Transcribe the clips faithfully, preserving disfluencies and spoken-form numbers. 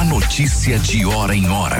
A notícia de hora em hora.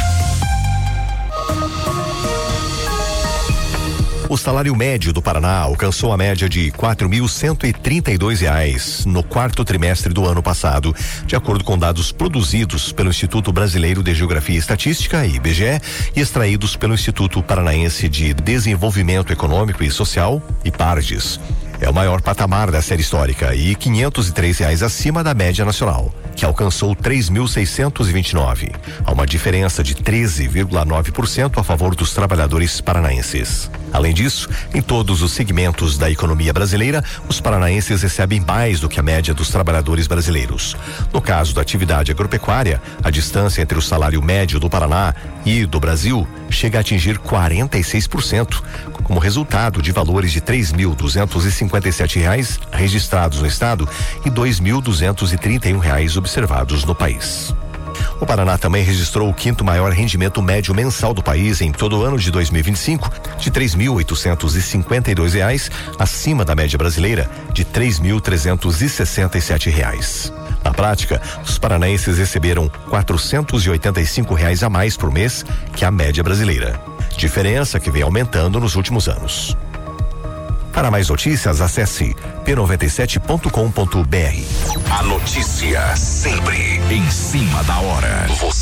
O salário médio do Paraná alcançou a média de quatro mil cento e trinta e dois reais no quarto trimestre do ano passado, de acordo com dados produzidos pelo Instituto Brasileiro de Geografia e Estatística, I B G E, e extraídos pelo Instituto Paranaense de Desenvolvimento Econômico e Social, IPARDES. É o maior patamar da série histórica e quinhentos e três reais acima da média nacional, que alcançou três mil seiscentos e vinte e nove. Há uma diferença de treze vírgula nove por cento a favor dos trabalhadores paranaenses. Além disso, em todos os segmentos da economia brasileira, os paranaenses recebem mais do que a média dos trabalhadores brasileiros. No caso da atividade agropecuária, a distância entre o salário médio do Paraná e do Brasil chega a atingir quarenta e seis por cento, como resultado de valores de três mil duzentos e cinquenta e sete reais registrados no estado e dois mil duzentos e trinta e um reais observados no país. O Paraná também registrou o quinto maior rendimento médio mensal do país em todo o ano de dois mil e vinte e cinco, de três mil oitocentos e cinquenta e dois reais, acima da média brasileira de três mil trezentos e sessenta e sete reais. Na prática, os paranaenses receberam quatrocentos e oitenta e cinco reais a mais por mês que a média brasileira. Diferença que vem aumentando nos últimos anos. Para mais notícias, acesse p noventa e sete ponto com ponto b r. A notícia sempre em cima da hora. Você